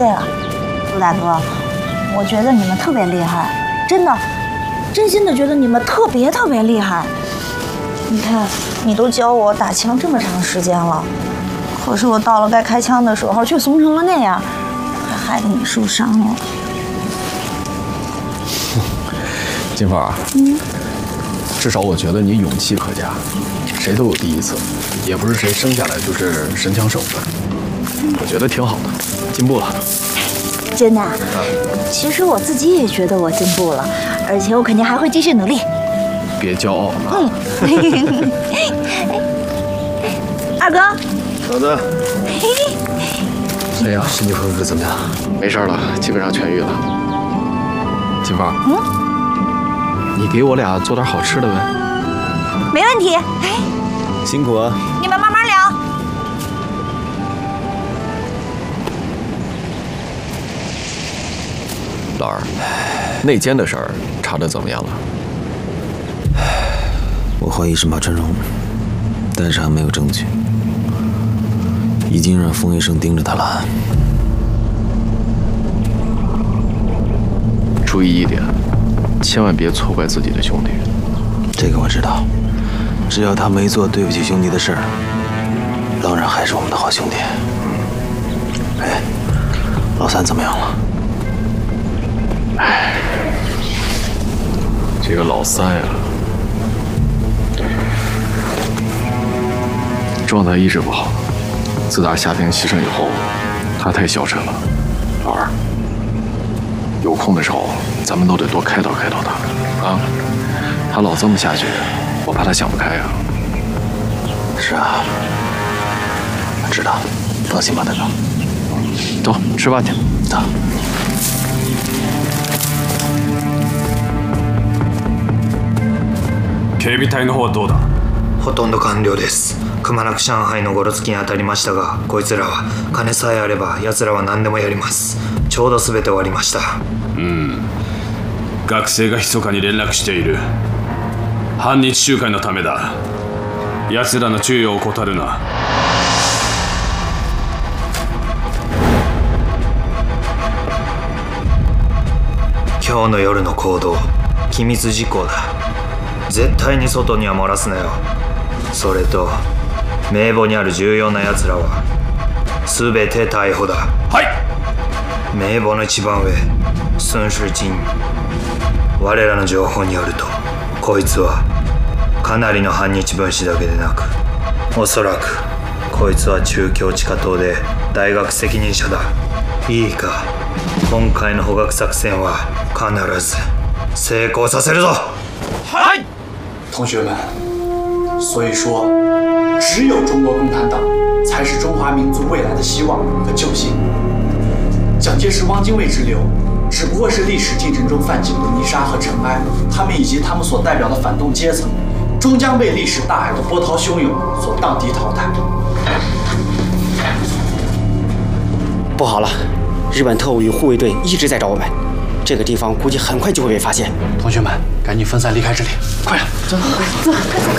对了，陆大哥，我觉得你们特别厉害，真的，真心的觉得你们特别厉害。你看，你都教我打枪这么长时间了，可是我到了该开枪的时候却怂成了那样，还害得你受伤了。 金凤啊，至少我觉得你勇气可嘉。谁都有第一次，也不是谁生下来就是神枪手的。我觉得挺好的，进步了。 真的，其实我自己也觉得我进步了，而且我肯定还会继续努力。 别骄傲了。 二哥， 小子。哎呀，身体恢复怎么样？没事了，基本上痊愈了。金凤，你给我俩做点好吃的呗。 没问题。 辛苦啊！ 你们慢慢聊。 老二，内奸的事儿查得怎么样了？ 我怀疑是马春荣，但是还没有证据，已经让冯医生盯着他了。 注意一点，千万别错怪自己的兄弟。 这个我知道，只要他没做对不起兄弟的事儿，老冉还是我们的好兄弟。哎，老三怎么样了？ 哎，这个老三呀，状态一直不好。自打夏天牺牲以后，他太消沉了。老二，有空的时候咱们都得多开导开导他啊！他老这么下去，我怕他想不开啊。 是啊，知道，放心吧，大哥。 走，吃饭去。 走。 警備隊の方はどうだ？ ほとんど完了です。くまなく上海のゴロツキに当たりましたが、こいつらは金さえあれば奴らは何でもやります。ちょうど全て終わりました。 学生が密かに連絡している。反日集会のためだ。奴らの注意を怠るな。 今日の夜の行動、機密事項だ。絶対に外には漏らすなよ。それと名簿にある重要な奴らは全て逮捕だ。 はい。 名簿の一番上、孫世珍。我らの情報によると、こいつはかなりの反日分子だけでなく、おそらくこいつは中京地下党で大学責任者だ。いいか、今回の捕獲作戦は必ず成功させるぞ。 はい。 同学们，所以说，只有中国共产党才是中华民族未来的希望和救星。蒋介石、汪精卫之流，只不过是历史进程中泛起的泥沙和尘埃，他们以及他们所代表的反动阶层，终将被历史大海的波涛汹涌所荡涤淘汰。 不好了，日本特务与护卫队一直在找我们，这个地方估计很快就会被发现。 同学们，赶紧分散离开这里，快点，走，快走，快走。